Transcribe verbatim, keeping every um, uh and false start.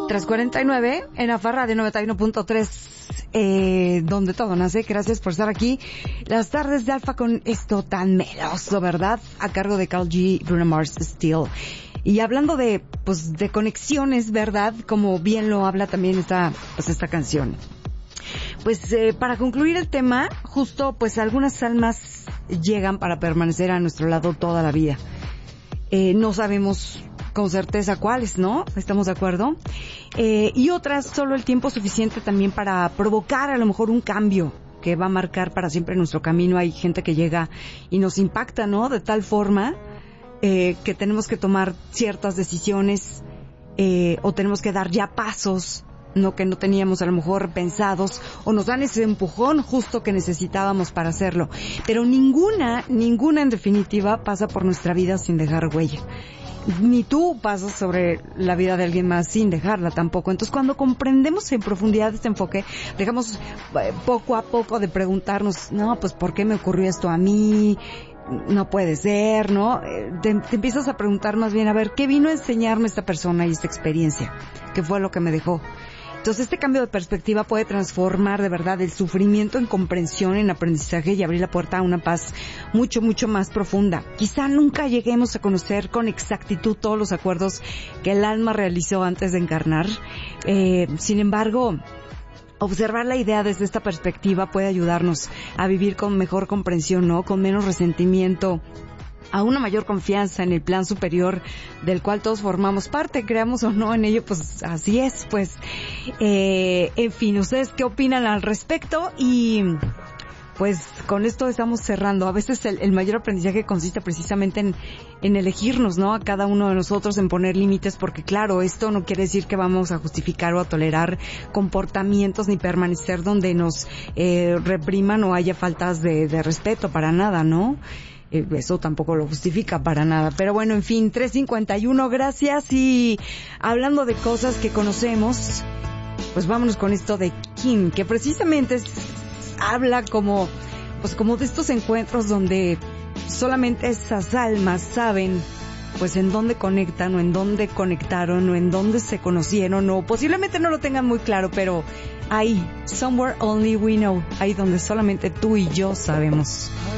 tres cuarenta y nueve en Afarra de noventa y uno punto tres, eh, donde todo nace. Gracias por estar aquí. Las tardes de Alfa con esto tan meloso, ¿verdad? A cargo de Karl G, Bruno Mars, Steel. Y hablando de, pues, de conexiones, ¿verdad? Como bien lo habla también esta, pues, esta canción. Pues, eh, para concluir el tema, justo, pues, algunas almas llegan para permanecer a nuestro lado toda la vida. Eh, no sabemos con certeza cuáles, ¿no? ¿Estamos de acuerdo? Eh, y otras solo el tiempo suficiente también para provocar a lo mejor un cambio que va a marcar para siempre nuestro camino. Hay gente que llega y nos impacta, ¿no? De tal forma eh, que tenemos que tomar ciertas decisiones eh, o tenemos que dar ya pasos, no que no teníamos a lo mejor pensados, o nos dan ese empujón justo que necesitábamos para hacerlo. Pero ninguna, ninguna en definitiva pasa por nuestra vida sin dejar huella. Ni tú pasas sobre la vida de alguien más sin dejarla tampoco. Entonces, cuando comprendemos en profundidad este enfoque, dejamos eh, poco a poco de preguntarnos, no, pues, ¿por qué me ocurrió esto a mí? No puede ser, ¿no? Eh, te, te empiezas a preguntar más bien, a ver, ¿qué vino a enseñarme esta persona y esta experiencia? ¿Qué fue lo que me dejó? Entonces, este cambio de perspectiva puede transformar de verdad el sufrimiento en comprensión, en aprendizaje y abrir la puerta a una paz mucho, mucho más profunda. Quizá nunca lleguemos a conocer con exactitud todos los acuerdos que el alma realizó antes de encarnar. Eh, sin embargo, observar la idea desde esta perspectiva puede ayudarnos a vivir con mejor comprensión, ¿no? Con menos resentimiento, a una mayor confianza en el plan superior del cual todos formamos parte, creamos o no en ello, pues así es, pues, eh, en fin, ¿ustedes qué opinan al respecto? Y pues con esto estamos cerrando. A veces el, el mayor aprendizaje consiste precisamente en, en elegirnos, ¿no? A cada uno de nosotros, en poner límites, porque claro, esto no quiere decir que vamos a justificar o a tolerar comportamientos ni permanecer donde nos eh, repriman o haya faltas de, de respeto, para nada, ¿no? Eso tampoco lo justifica para nada. Pero bueno, en fin, tres cincuenta y uno, gracias. Y hablando de cosas que conocemos, pues vámonos con esto de Kim, que precisamente es, habla como, pues como de estos encuentros donde solamente esas almas saben, pues en dónde conectan, o en dónde conectaron, o en dónde se conocieron, o posiblemente no lo tengan muy claro, pero ahí, somewhere only we know, ahí donde solamente tú y yo sabemos.